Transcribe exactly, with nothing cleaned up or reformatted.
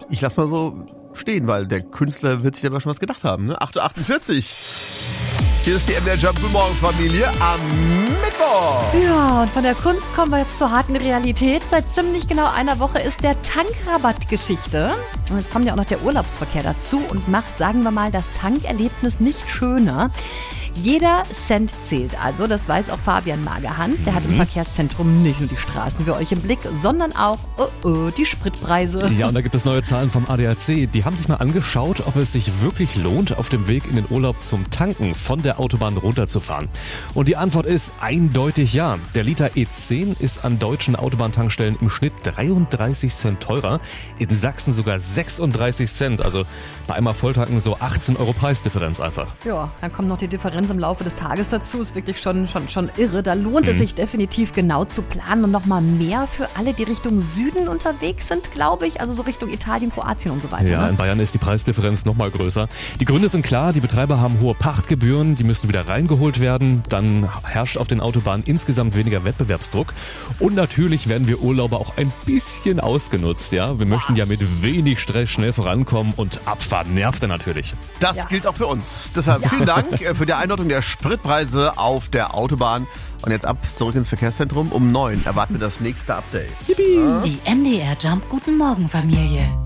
Ich lass mal so stehen, weil der Künstler wird sich aber schon was gedacht haben. Ne? acht Uhr achtundvierzig. Hier ist die M D R Jump. Guten Morgen, Familie, am Mittwoch. Ja, und von der Kunst kommen wir jetzt zur harten Realität. Seit ziemlich genau einer Woche ist der Tankrabatt-Geschichte. Und jetzt kommt ja auch noch der Urlaubsverkehr dazu und macht, sagen wir mal, das Tankerlebnis nicht schöner. Jeder Cent zählt also, das weiß auch Fabian Magerhans. Der hat im Verkehrszentrum nicht nur die Straßen für euch im Blick, sondern auch oh oh, die Spritpreise. Ja, und da gibt es neue Zahlen vom A D A C. Die haben sich mal angeschaut, ob es sich wirklich lohnt, auf dem Weg in den Urlaub zum Tanken von der Autobahn runterzufahren. Und die Antwort ist eindeutig ja. Der Liter E zehn ist an deutschen Autobahntankstellen im Schnitt dreiunddreißig Cent teurer. In Sachsen sogar sechsunddreißig Cent. Also bei einmal Volltanken so achtzehn Euro Preisdifferenz einfach. Ja, dann kommt noch die Differenz im Laufe des Tages dazu. Ist wirklich schon, schon, schon irre. Da lohnt mhm. es sich definitiv genau zu planen und nochmal mehr für alle, die Richtung Süden unterwegs sind, glaube ich. Also so Richtung Italien, Kroatien und so weiter. Ja, ne? In Bayern ist die Preisdifferenz nochmal größer. Die Gründe sind klar. Die Betreiber haben hohe Pachtgebühren. Die müssen wieder reingeholt werden. Dann herrscht auf den Autobahnen insgesamt weniger Wettbewerbsdruck. Und natürlich werden wir Urlauber auch ein bisschen ausgenutzt. Ja, wir möchten ja mit wenig Stress schnell vorankommen und Abfahrt nervt dann natürlich. Das Ja. gilt auch für uns. Deshalb Ja. vielen Dank äh, für die Einordnung der Spritpreise auf der Autobahn. Und jetzt ab zurück ins Verkehrszentrum. Um neun erwarten wir das nächste Update. Die M D R Jump Guten Morgen Familie.